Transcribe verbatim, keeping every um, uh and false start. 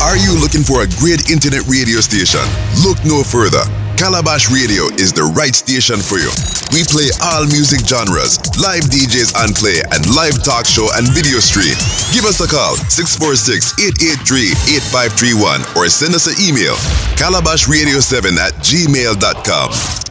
Are you looking for a great internet radio station? Look no further. Calabash Radio is the right station for you. We play all music genres, live D Js on play, and live talk show and video stream. Give us a call, six four six, eight eight three, eight five three one, or send us an email, calabash radio seven at gmail dot com.